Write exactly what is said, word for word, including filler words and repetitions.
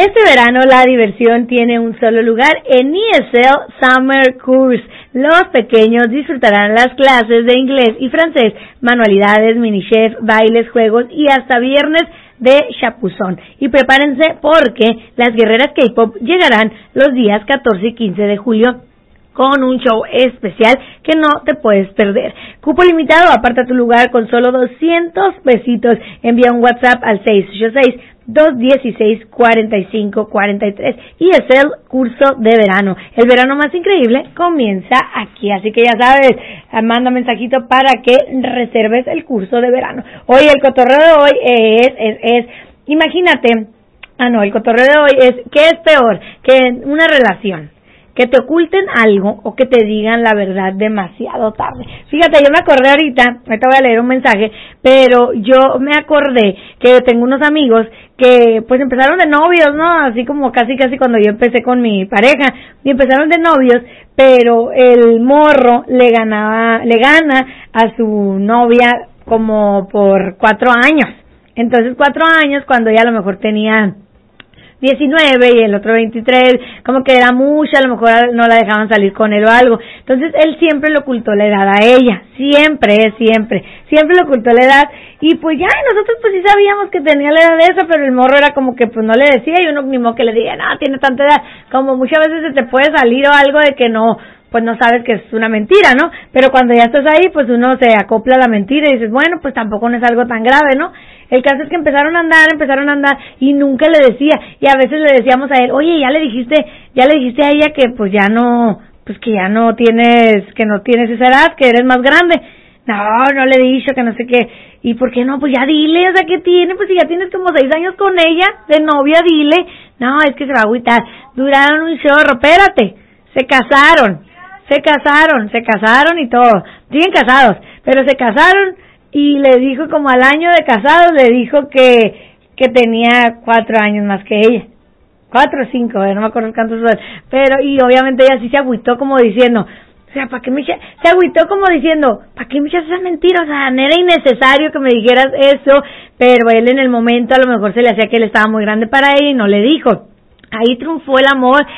Este verano la diversión tiene un solo lugar en E S L Summer Course. Los pequeños disfrutarán las clases de inglés y francés, manualidades, mini chef, bailes, juegos y hasta viernes de chapuzón. Y prepárense porque las guerreras K-pop llegarán los días catorce y quince de julio con un show especial que no te puedes perder. Cupo limitado, aparta tu lugar con solo doscientos pesitos. Envía un WhatsApp al seis ocho seis, dos uno seis, cuatro cinco cuatro tres y es el curso de verano. El verano más increíble comienza aquí, así que ya sabes, manda mensajito para que reserves el curso de verano. Hoy el cotorreo de hoy es, es, es, imagínate, ah no, el cotorreo de hoy es, ¿qué es peor que en una relación? Que te oculten algo o que te digan la verdad demasiado tarde. Fíjate, yo me acordé ahorita, ahorita voy a leer un mensaje, pero yo me acordé que tengo unos amigos que pues empezaron de novios, ¿no? Así como casi casi cuando yo empecé con mi pareja, y empezaron de novios, pero el morro le ganaba, le gana a su novia como por cuatro años. Entonces cuatro años cuando ella a lo mejor tenía diecinueve y el otro veintitrés, como que era mucho, a lo mejor no la dejaban salir con él o algo. Entonces él siempre le ocultó la edad a ella, siempre, siempre, siempre le ocultó la edad. Y pues ya, nosotros pues sí sabíamos que tenía la edad de esa, pero el morro era como que pues no le decía, y uno ni modo que le diga, no, tiene tanta edad, como muchas veces se te puede salir o algo de que no, pues no sabes que es una mentira, ¿no? Pero cuando ya estás ahí, pues uno se acopla a la mentira y dices, bueno, pues tampoco no es algo tan grave, ¿no? El caso es que empezaron a andar, empezaron a andar y nunca le decía, y a veces le decíamos a él, oye, ya le dijiste, ya le dijiste a ella que pues ya no, pues que ya no tienes, que no tienes esa edad, que eres más grande. No, no le he dicho, que no sé qué. ¿Y por qué no? Pues ya dile, o sea, ¿qué tiene? Pues si ya tienes como seis años con ella, de novia, dile. No, es que se va a agüitar. Duraron un chorro, espérate, se casaron. Se casaron, se casaron y todo, siguen casados, pero se casaron y le dijo como al año de casados, le dijo que que tenía cuatro años más que ella, cuatro o cinco, eh, no me acuerdo cuántos son, pero y obviamente ella sí se agüitó como diciendo, o sea, ¿para qué me echa? Se agüitó como diciendo, ¿para qué me echas esa mentira? O sea, no era innecesario que me dijeras eso, pero él en el momento a lo mejor se le hacía que él estaba muy grande para ella y no le dijo. Ahí triunfó el amor